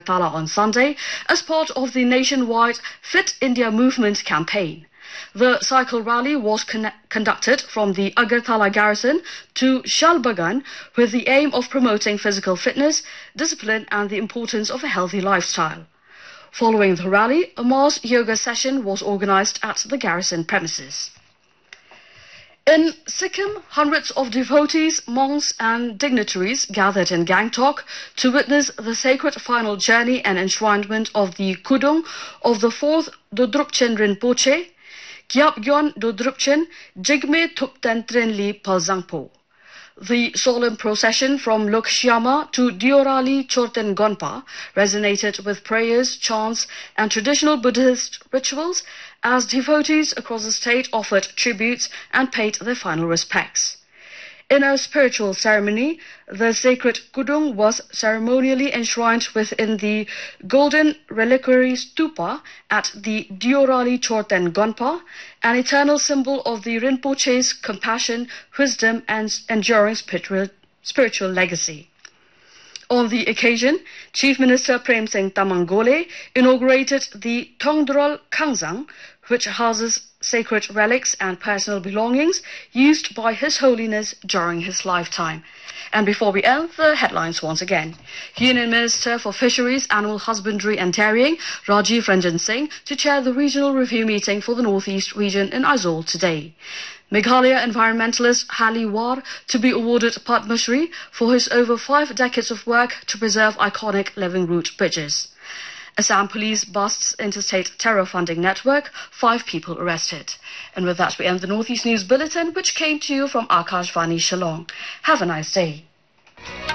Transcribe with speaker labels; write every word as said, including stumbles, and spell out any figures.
Speaker 1: Tala on Sunday as part of the nationwide Fit India Movement campaign. The cycle rally was con conducted from the Agartala garrison to Shalbagan with the aim of promoting physical fitness, discipline and the importance of a healthy lifestyle. Following the rally, a mass yoga session was organized at the garrison premises. In Sikkim, hundreds of devotees, monks and dignitaries gathered in Gangtok to witness the sacred final journey and enshrinement of the Kudung of the fourth Dodrupchen Rinpoche, Gyabgyon Dodrupchen Jigme Thupten Trinli Palzangpo. The solemn procession from Lokshyama to Diorali Chorten Gonpa resonated with prayers, chants and traditional Buddhist rituals as devotees across the state offered tributes and paid their final respects. In a spiritual ceremony, the sacred Kudung was ceremonially enshrined within the golden reliquary stupa at the Diorali Chorten Gonpa, an eternal symbol of the Rinpoche's compassion, wisdom and enduring spiritual, spiritual legacy. On the occasion, Chief Minister Prem Singh Tamangole inaugurated the Tongdrol Kangzang, which houses sacred relics and personal belongings used by His Holiness during his lifetime. And before we end, the headlines once again. Union Minister for Fisheries, Animal Husbandry and Dairying, Rajiv Ranjan Singh, to chair the regional review meeting for the Northeast region in Aizawl today. Meghalaya environmentalist Hali War to be awarded Padma Shri for his over five decades of work to preserve iconic living root bridges. Assam Police busts interstate terror funding network, five people arrested. And with that we end the Northeast News Bulletin, which came to you from Akashvani Shillong. Have a nice day.